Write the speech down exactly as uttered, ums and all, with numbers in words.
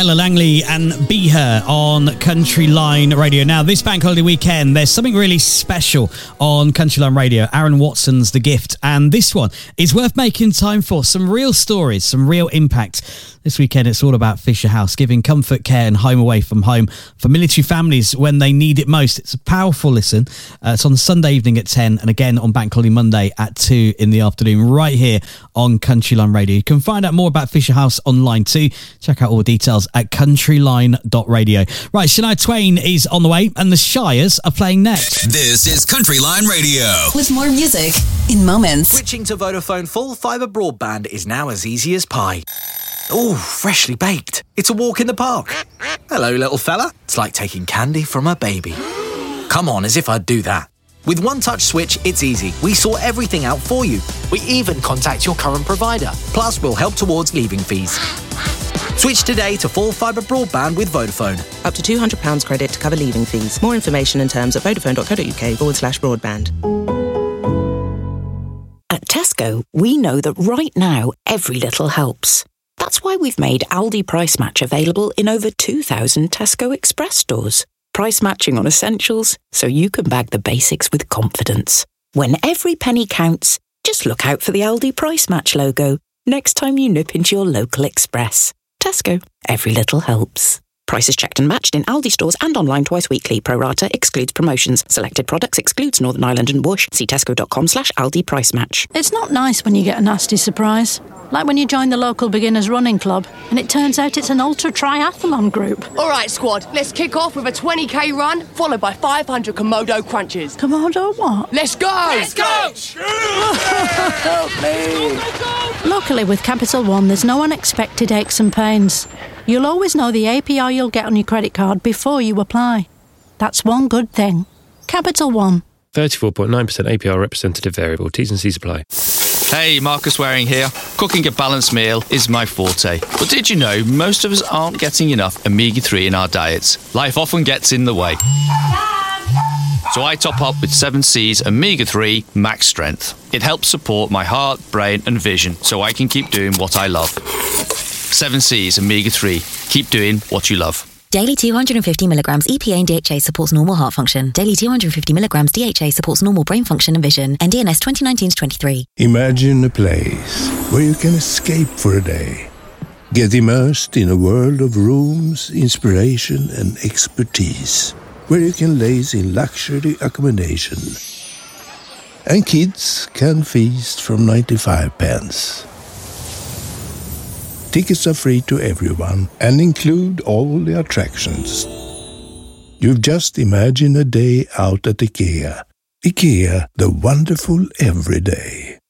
Ella Langley and Be Her on Country Line Radio. Now, this bank holiday weekend, there's something really special on Country Line Radio. Aaron Watson's The Gift, and this one is worth making time for. Some real stories, some real impact. This weekend, it's all about Fisher House, giving comfort, care and home away from home for military families when they need it most. It's a powerful listen. Uh, it's on Sunday evening at ten and again on Bank Holiday Monday at two in the afternoon, right here on Country Line Radio. You can find out more about Fisher House online too. Check out all the details at countryline dot radio. Right, Shania Twain is on the way and the Shires are playing next. This is Country Line Radio. With more music in moments. Switching to Vodafone full fibre broadband is now as easy as pie. Ooh, freshly baked. It's a walk in the park. Hello, little fella. It's like taking candy from a baby. Come on, as if I'd do that. With One Touch Switch, it's easy. We sort everything out for you. We even contact your current provider. Plus, we'll help towards leaving fees. Switch today to full fibre broadband with Vodafone. Up to two hundred pounds credit to cover leaving fees. More information and terms at vodafone.co.uk forward slash broadband. At Tesco, we know that right now, every little helps. That's why we've made Aldi Price Match available in over two thousand Tesco Express stores. Price matching on essentials, so you can bag the basics with confidence. When every penny counts, just look out for the Aldi Price Match logo next time you nip into your local Express. Tesco, every little helps. Prices checked and matched in Aldi stores and online twice weekly. Pro rata excludes promotions. Selected products excludes Northern Ireland and Bush. See tesco.com slash Aldi Price Match. It's not nice when you get a nasty surprise. Like when you join the local beginners running club and it turns out it's an ultra triathlon group. All right, squad, let's kick off with a twenty k run followed by five hundred Komodo crunches. Komodo what? Let's go! Let's go! Help me! Locally with Capital One, there's no unexpected aches and pains. You'll always know the A P R you'll get on your credit card before you apply. That's one good thing. Capital One. thirty-four point nine percent A P R representative variable. T's and C's apply. Hey, Marcus Waring here. Cooking a balanced meal is my forte. But did you know most of us aren't getting enough omega three in our diets? Life often gets in the way. So I top up with seven C's Omega three Max Strength. It helps support my heart, brain and vision so I can keep doing what I love. seven C's Omega three. Keep doing what you love. Daily two hundred fifty milligrams E P A and D H A supports normal heart function. Daily two hundred fifty milligrams D H A supports normal brain function and vision. N D N S twenty nineteen to twenty-three. Imagine a place where you can escape for a day. Get immersed in a world of rooms, inspiration and expertise. Where you can laze in luxury accommodation. And kids can feast from ninety-five pence. Tickets are free to everyone and include all the attractions. You've just imagined a day out at IKEA. IKEA, the wonderful everyday.